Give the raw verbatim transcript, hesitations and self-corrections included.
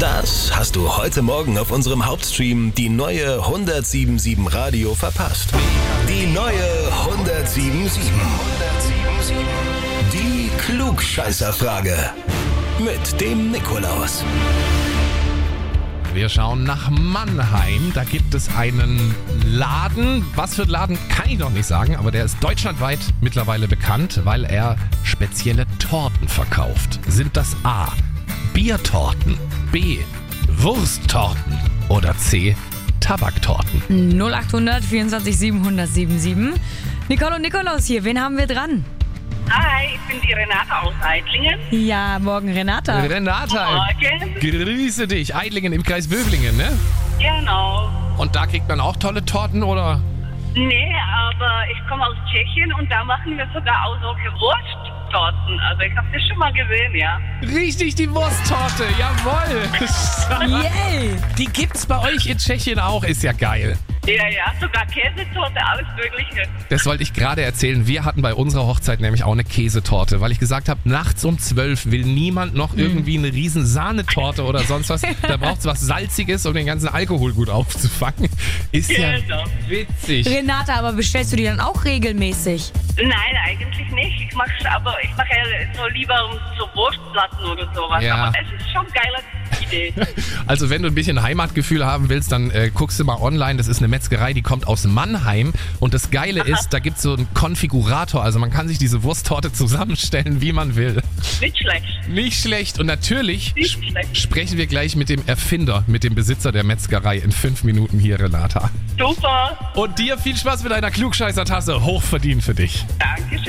Das hast du heute Morgen auf unserem Hauptstream Die neue hundertsiebenundsiebzig Radio verpasst. Die neue hundertsiebenundsiebzig. Die Klugscheißerfrage. Mit dem Nikolaus. Wir schauen nach Mannheim. Da gibt es einen Laden. Was für ein Laden, kann ich noch nicht sagen, aber der ist deutschlandweit mittlerweile bekannt, weil er spezielle Torten verkauft. Sind das A. Biertorten, B. Wursttorten oder C. Tabaktorten? null achthundert vierundzwanzig siebenhundert siebenundsiebzig. Nicole und Nikolaus hier, wen haben wir dran? Hi, ich bin die Renate aus Eidlingen. Ja, morgen Renata. Renata, Morgen. grüße dich. Eidlingen im Kreis Böblingen, ne? Genau. Und da kriegt man auch tolle Torten, oder? Nee, aber ich komme aus Tschechien und da machen wir sogar auch solche Wursttorten. Also ich habe das schon mal gesehen, ja. Richtig, die Wursttorte, jawohl. Yay! Die gibt's bei euch in Tschechien auch, ist ja geil. Ja, ja, sogar Käsetorte, alles Mögliche. Das wollte ich gerade erzählen. Wir hatten bei unserer Hochzeit nämlich auch eine Käsetorte, weil ich gesagt habe, nachts um zwölf will niemand noch irgendwie eine riesen Sahnetorte oder sonst was. Da braucht es was Salziges, um den ganzen Alkohol gut aufzufangen. Ist ja Genau. witzig. Renata, aber bestellst du die dann auch regelmäßig? Nein, eigentlich nicht. Ich mache aber ich mache ja so lieber so Wurstplatten oder sowas. Ja. Aber es ist schon eine geile Idee. Also wenn du ein bisschen Heimatgefühl haben willst, dann äh, guckst du mal online. Das ist eine Metzgerei, die kommt aus Mannheim. Und das Geile Aha. ist, da gibt es so einen Konfigurator. Also man kann sich diese Wursttorte zusammenstellen, wie man will. Nicht schlecht. Nicht schlecht. Und natürlich Nicht schlecht. sprechen wir gleich mit dem Erfinder, mit dem Besitzer der Metzgerei in fünf Minuten hier, Renata. Super. Und dir viel Spaß mit deiner Klugscheißer-Tasse. Hochverdient für dich. Dankeschön.